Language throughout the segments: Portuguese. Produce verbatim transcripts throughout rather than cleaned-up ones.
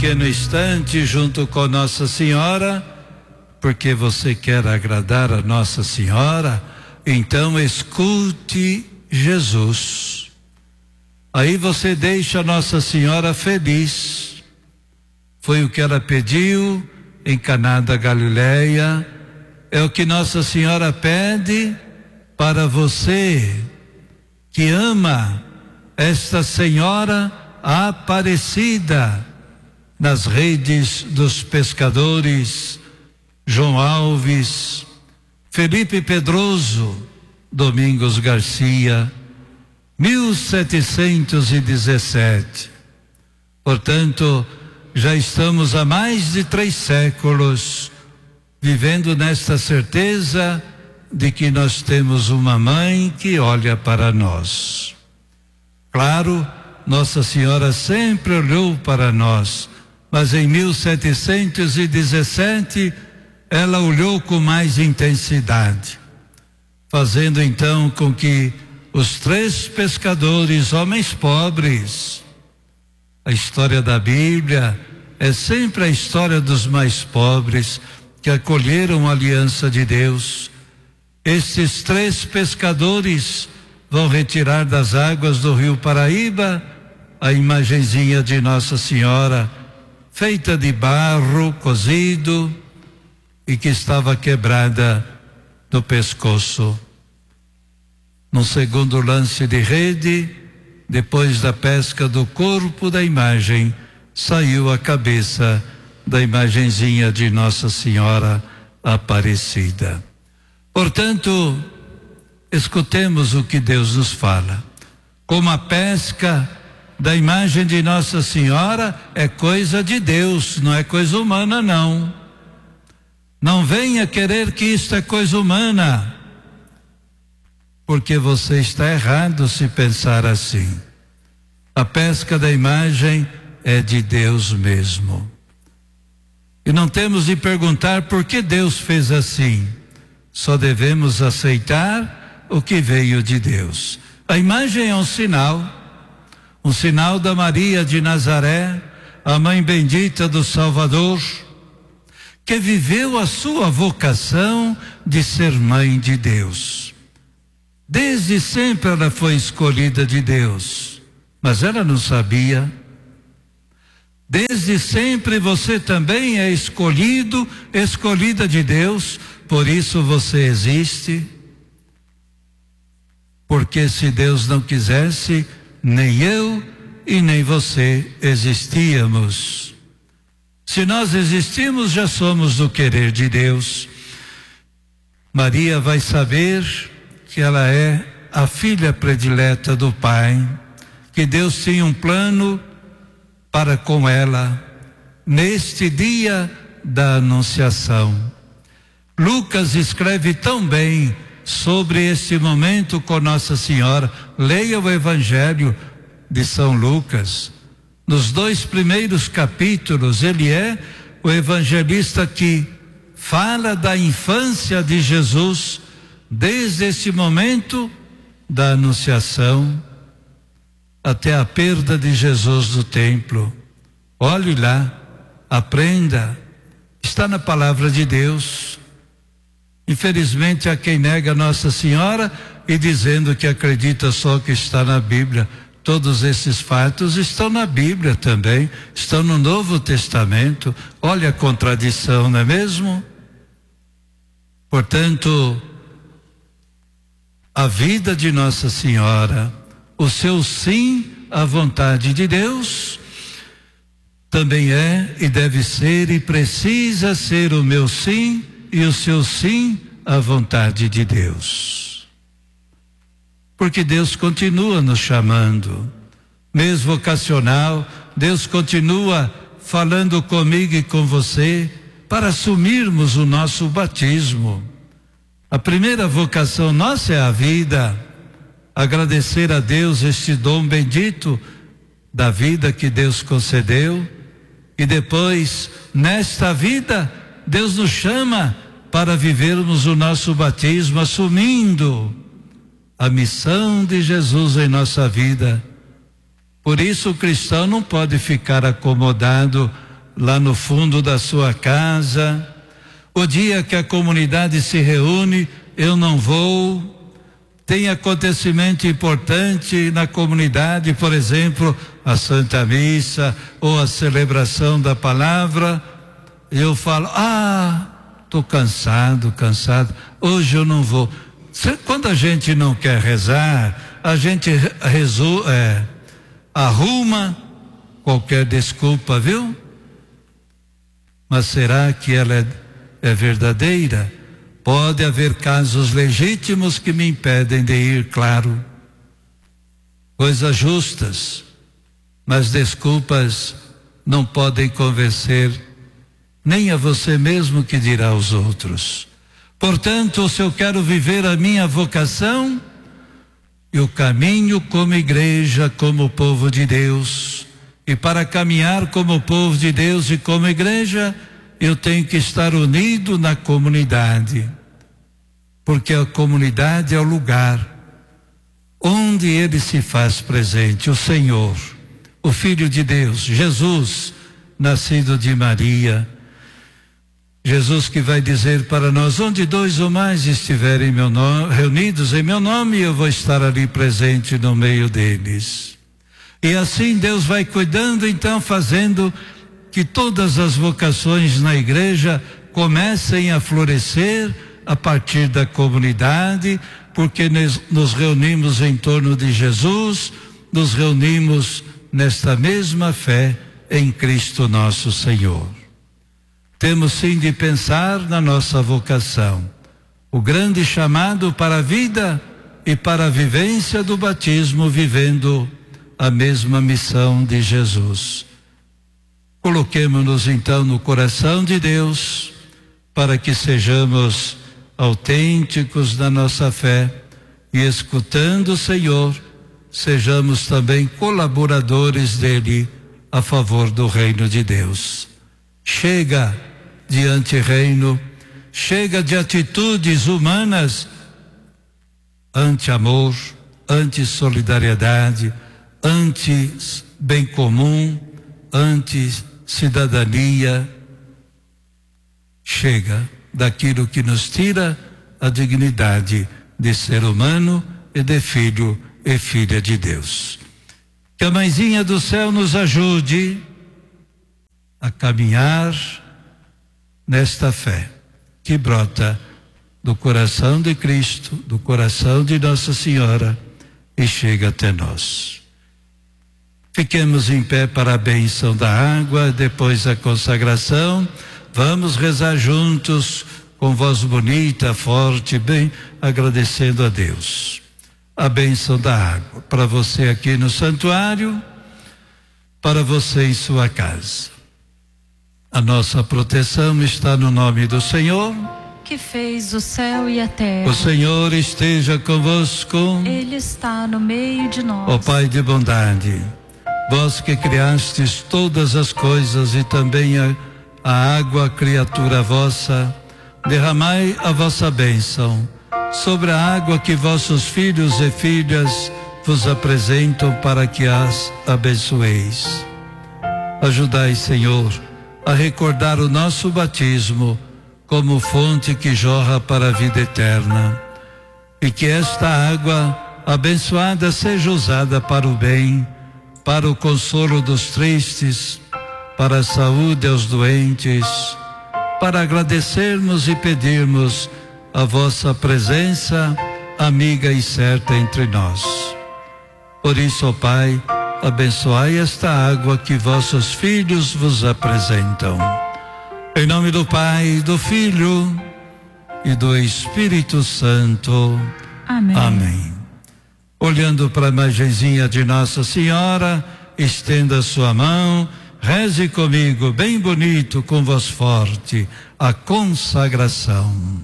pequeno instante junto com Nossa Senhora, porque você quer agradar a Nossa Senhora, então escute Jesus. Aí você deixa Nossa Senhora feliz. Foi o que ela pediu em Caná da Galileia, é o que Nossa Senhora pede para você que ama esta Senhora Aparecida nas redes dos pescadores, João Alves, Felipe Pedroso, Domingos Garcia, mil setecentos e dezessete. Portanto, já estamos há mais de três séculos vivendo nesta certeza de que nós temos uma mãe que olha para nós. Claro, Nossa Senhora sempre olhou para nós, mas em mil setecentos e dezessete ela olhou com mais intensidade, fazendo então com que os três pescadores, homens pobres, a história da Bíblia é sempre a história dos mais pobres que acolheram a aliança de Deus. Estes três pescadores vão retirar das águas do rio Paraíba a imagenzinha de Nossa Senhora, feita de barro cozido e que estava quebrada no pescoço. No segundo lance de rede, depois da pesca do corpo da imagem, saiu a cabeça da imagenzinha de Nossa Senhora Aparecida. Portanto, escutemos o que Deus nos fala. Como a pesca da imagem de Nossa Senhora é coisa de Deus, não é coisa humana, não. Não venha querer que isto é coisa humana, porque você está errado se pensar assim. A pesca da imagem é de Deus mesmo. E não temos de perguntar por que Deus fez assim. Só devemos aceitar o que veio de Deus. A imagem é um sinal, um sinal da Maria de Nazaré, a mãe bendita do Salvador, que viveu a sua vocação de ser mãe de Deus. Desde sempre ela foi escolhida de Deus, mas ela não sabia. Desde sempre você também é escolhido, escolhida de Deus, por isso você existe. Porque se Deus não quisesse, nem eu e nem você existíamos. Se nós existimos, já somos do querer de Deus. Maria vai saber que ela é a filha predileta do Pai, que Deus tinha um plano para com ela neste dia da Anunciação. Lucas escreve tão bem sobre este momento com Nossa Senhora. Leia o Evangelho de São Lucas. Nos dois primeiros capítulos, ele é o evangelista que fala da infância de Jesus, desde esse momento da Anunciação até a perda de Jesus do templo. Olhe lá, aprenda, está na palavra de Deus. Infelizmente há quem nega Nossa Senhora e dizendo que acredita só que está na Bíblia. Todos esses fatos estão na Bíblia também, estão no Novo Testamento. Olha a contradição, não é mesmo? Portanto, a vida de Nossa Senhora, o seu sim à vontade de Deus, também é e deve ser e precisa ser o meu sim e o seu sim à vontade de Deus. Porque Deus continua nos chamando, mesmo vocacional, Deus continua falando comigo e com você para assumirmos o nosso batismo. A primeira vocação nossa é a vida, agradecer a Deus este dom bendito da vida que Deus concedeu, e depois, nesta vida, Deus nos chama para vivermos o nosso batismo, assumindo a missão de Jesus em nossa vida. Por isso o cristão não pode ficar acomodado lá no fundo da sua casa. O dia que a comunidade se reúne, eu não vou. Tem acontecimento importante na comunidade, por exemplo, a Santa Missa ou a celebração da palavra. Eu falo, ah, estou cansado, cansado, hoje eu não vou. Quando a gente não quer rezar, a gente resu, é, arruma qualquer desculpa, viu? Mas será que ela é, é verdadeira? Pode haver casos legítimos que me impedem de ir, claro. Coisas justas, mas desculpas não podem convencer nem a você mesmo, que dirá aos outros. Portanto, se eu quero viver a minha vocação, eu caminho como igreja, como povo de Deus. E para caminhar como povo de Deus e como igreja, eu tenho que estar unido na comunidade, porque a comunidade é o lugar onde ele se faz presente, o Senhor, o Filho de Deus, Jesus, nascido de Maria. Jesus que vai dizer para nós, onde dois ou mais estiverem em meu nome, reunidos em meu nome, eu vou estar ali presente no meio deles. E assim Deus vai cuidando, então, fazendo que todas as vocações na igreja comecem a florescer a partir da comunidade, porque nos reunimos em torno de Jesus, nos reunimos nesta mesma fé em Cristo nosso Senhor. Temos sim de pensar na nossa vocação, o grande chamado para a vida e para a vivência do batismo, vivendo a mesma missão de Jesus. Coloquemo-nos então no coração de Deus, para que sejamos autênticos na nossa fé e, escutando o Senhor, sejamos também colaboradores dele a favor do reino de Deus. Chega de antirreino, chega de atitudes humanas anti-amor, anti-solidariedade, anti-bem comum, anti-cidadania. Chega daquilo que nos tira a dignidade de ser humano e de filho e filha de Deus. Que a Mãezinha do Céu nos ajude a caminhar nesta fé que brota do coração de Cristo, do coração de Nossa Senhora, e chega até nós. Fiquemos em pé para a bênção da água, depois a consagração. Vamos rezar juntos, com voz bonita, forte, bem, agradecendo a Deus. A bênção da água, para você aqui no santuário, para você em sua casa. A nossa proteção está no nome do Senhor, que fez o céu e a terra. O Senhor esteja convosco. Ele está no meio de nós. Ó Pai de bondade, vós que criastes todas as coisas e também a, a água, criatura vossa, derramai a vossa bênção sobre a água que vossos filhos e filhas vos apresentam, para que as abençoeis. Ajudai, Senhor, a recordar o nosso batismo como fonte que jorra para a vida eterna, e que esta água abençoada seja usada para o bem, para o consolo dos tristes, para a saúde aos doentes, para agradecermos e pedirmos a vossa presença amiga e certa entre nós. Por isso, ó Pai, abençoai esta água que vossos filhos vos apresentam. Em nome do Pai, do Filho e do Espírito Santo. Amém. Amém. Olhando para a imagenzinha de Nossa Senhora, estenda sua mão, reze comigo, bem bonito, com voz forte, a consagração.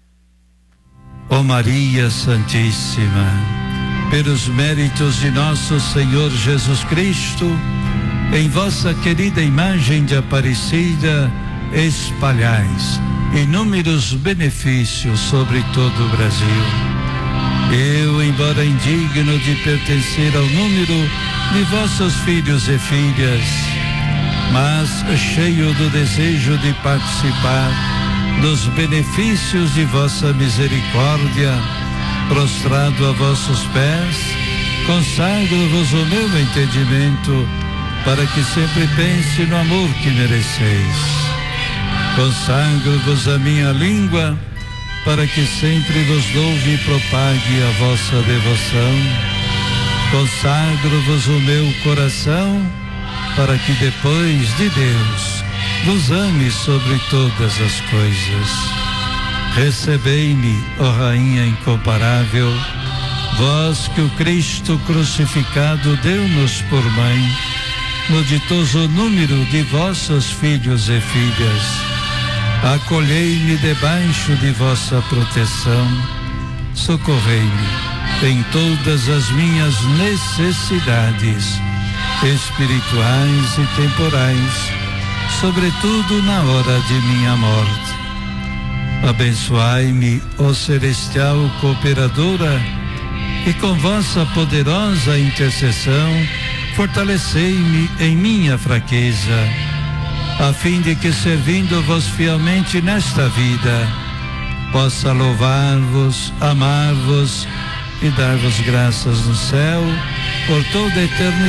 Ó Maria Santíssima, pelos méritos de nosso Senhor Jesus Cristo, em vossa querida imagem de Aparecida, espalhais inúmeros benefícios sobre todo o Brasil. Eu, embora indigno de pertencer ao número de vossos filhos e filhas, mas cheio do desejo de participar dos benefícios de vossa misericórdia, prostrado a vossos pés, consagro-vos o meu entendimento, para que sempre pense no amor que mereceis. Consagro-vos a minha língua, para que sempre vos louve e propague a vossa devoção. Consagro-vos o meu coração, para que depois de Deus vos ame sobre todas as coisas. Recebei-me, ó Rainha incomparável, vós que o Cristo crucificado deu-nos por mãe, no ditoso número de vossos filhos e filhas. Acolhei-me debaixo de vossa proteção, socorrei-me em todas as minhas necessidades espirituais e temporais, sobretudo na hora de minha morte. Abençoai-me, ó celestial cooperadora, e com vossa poderosa intercessão fortalecei-me em minha fraqueza, a fim de que, servindo-vos fielmente nesta vida, possa louvar-vos, amar-vos e dar-vos graças no céu por toda a eternidade.